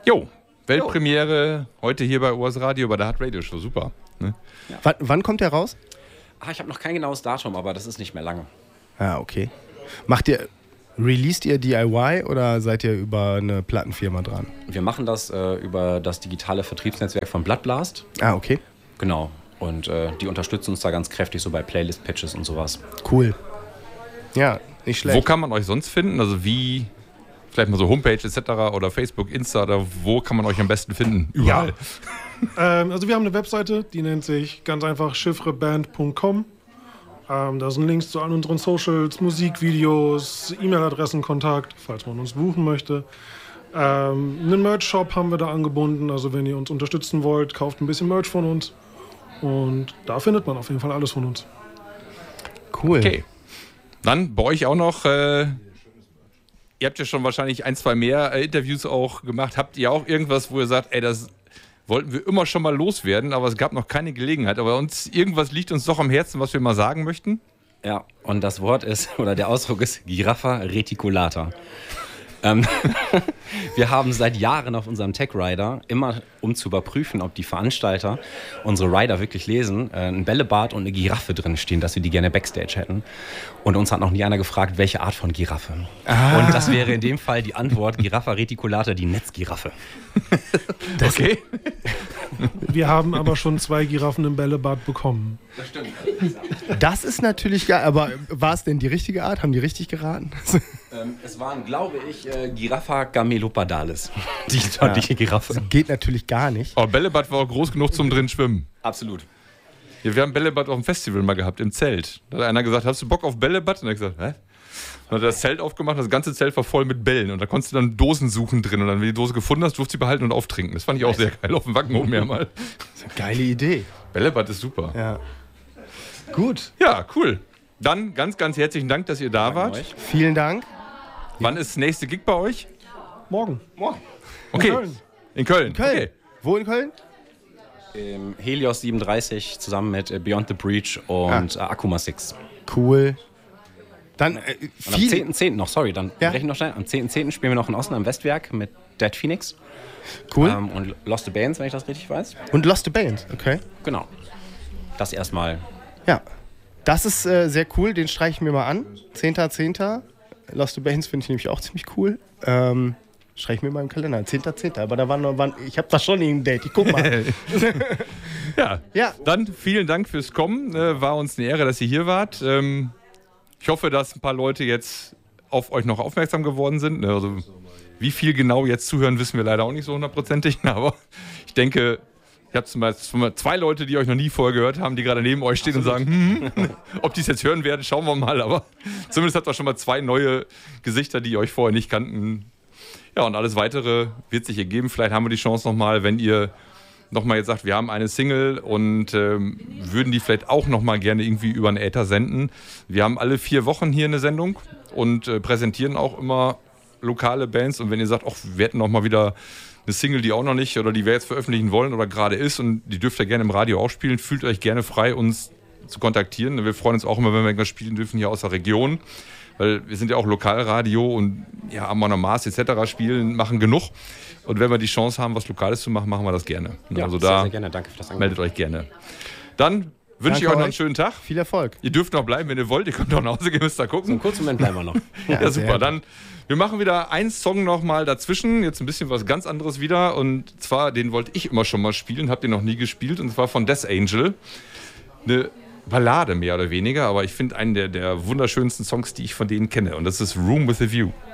Jo, Weltpremiere heute hier bei OS Radio, bei der Hard Radio Show. Super. Ne? Ja. Wann kommt der raus? Ich habe noch kein genaues Datum, aber das ist nicht mehr lange. Ah, okay. Released ihr DIY oder seid ihr über eine Plattenfirma dran? Wir machen das über das digitale Vertriebsnetzwerk von Blood Blast. Ah, okay. Genau. Und die unterstützen uns da ganz kräftig, so bei Playlist-Patches und sowas. Cool. Ja, nicht schlecht. Wo kann man euch sonst finden? Also wie, vielleicht mal so Homepage etc. oder Facebook, Insta, oder wo kann man euch am besten finden? Überall. Ja. Also wir haben eine Webseite, die nennt sich ganz einfach chiffreband.com. Da sind Links zu allen unseren Socials, Musikvideos, E-Mail-Adressen, Kontakt, falls man uns buchen möchte. Einen Merch-Shop haben wir da angebunden. Also wenn ihr uns unterstützen wollt, kauft ein bisschen Merch von uns. Und da findet man auf jeden Fall alles von uns. Cool. Okay. Dann bei euch auch noch, ihr habt ja schon wahrscheinlich 1, 2 mehr Interviews auch gemacht. Habt ihr auch irgendwas, wo ihr sagt, ey, das wollten wir immer schon mal loswerden, aber es gab noch keine Gelegenheit. Aber irgendwas liegt uns doch am Herzen, was wir mal sagen möchten. Ja, und das Wort ist, oder der Ausdruck ist Giraffa reticulata. Wir haben seit Jahren auf unserem Tech-Rider, immer um zu überprüfen, ob die Veranstalter unsere Rider wirklich lesen, ein Bällebad und eine Giraffe drin stehen, dass wir die gerne Backstage hätten. Und uns hat noch nie einer gefragt, welche Art von Giraffe. Und das wäre in dem Fall die Antwort Giraffa reticulata, die Netzgiraffe. Okay. Wir haben aber schon 2 Giraffen im Bällebad bekommen. Das stimmt. Das ist natürlich geil, aber war es denn die richtige Art? Haben die richtig geraten? Es waren, glaube ich, Giraffa camelopadalis. Die deutliche Giraffe. Das geht natürlich gar nicht. Aber Bällebad war auch groß genug zum drin schwimmen. Absolut. Ja, wir haben Bällebad auf dem Festival mal gehabt, im Zelt. Da hat einer gesagt, hast du Bock auf Bällebad? Und er hat gesagt, hä? Dann hat er das Zelt aufgemacht, das ganze Zelt war voll mit Bällen. Und da konntest du dann Dosen suchen drin. Und dann, wenn du die Dose gefunden hast, durfst du sie behalten und auftrinken. Das fand ich auch sehr geil auf dem Wacken oben mehrmal. Das ist eine geile Idee. Bällebad ist super. Ja. Gut. Ja, cool. Dann ganz, ganz herzlichen Dank, dass ihr da wart. euch. Vielen Dank. Wann ist das nächste Gig bei euch? Morgen. Okay. In Köln. In Köln. Köln. Okay. Wo in Köln? Im Helios 37 zusammen mit Beyond the Breach und Akuma 6. Cool. Dann Und am 10.10. noch, sorry, dann Ja. brechen wir noch schnell. Am 10.10. spielen wir noch in Osnabrück am Westwerk mit Dead Phoenix. Cool. Und Lost the Bands, wenn ich das richtig weiß. Und Lost the Band, okay. Genau. Das erstmal. Ja. Das ist sehr cool, den streiche ich mir mal an. 10.10. Lost the Bands finde ich nämlich auch ziemlich cool. Streiche ich mir mal im Kalender. 10.10. Aber da ich habe da schon ein Date. Ich guck mal. Ja. Dann vielen Dank fürs Kommen. War uns eine Ehre, dass ihr hier wart. Ich hoffe, dass ein paar Leute jetzt auf euch noch aufmerksam geworden sind. Also, wie viel genau jetzt zuhören, wissen wir leider auch nicht so hundertprozentig. Aber ich denke, ich habe zum Beispiel 2 Leute, die euch noch nie vorher gehört haben, die gerade neben euch stehen und sagen, ob die es jetzt hören werden, schauen wir mal. Aber zumindest habt ihr schon mal 2 neue Gesichter, die euch vorher nicht kannten. Ja, und alles Weitere wird sich ergeben. Vielleicht haben wir die Chance nochmal, wenn ihr nochmal jetzt sagt, wir haben eine Single und würden die vielleicht auch nochmal gerne irgendwie über einen Äther senden. Wir haben alle 4 Wochen hier eine Sendung und präsentieren auch immer lokale Bands. Und wenn ihr sagt, ach, wir hätten nochmal wieder eine Single, die auch noch nicht oder die wir jetzt veröffentlichen wollen oder gerade ist und die dürft ihr gerne im Radio auch spielen, fühlt euch gerne frei, uns zu kontaktieren. Wir freuen uns auch immer, wenn wir irgendwas spielen dürfen hier aus der Region. Weil wir sind ja auch Lokalradio und ja, Amon Amarth etc. spielen, machen genug. Und wenn wir die Chance haben, was Lokales zu machen, machen wir das gerne. Ja, also sehr, da sehr gerne. Danke für das Angebot. meldet euch gerne. Dann wünsche ich Danke euch noch einen euch. schönen Tag. Viel Erfolg. Ihr dürft noch bleiben, wenn ihr wollt. Ihr könnt auch nach Hause gehen, müsst da gucken. Einen kurzen Moment bleiben wir noch. Ja, super. sehr Dann, wir machen wieder einen Song noch mal dazwischen. Jetzt ein bisschen was ganz anderes wieder. Und zwar, den wollte ich immer schon mal spielen, habt ihr noch nie gespielt. Und zwar von Death Angel. Eine Ballade mehr oder weniger. Aber ich finde einen der wunderschönsten Songs, die ich von denen kenne. Und das ist Room with a View.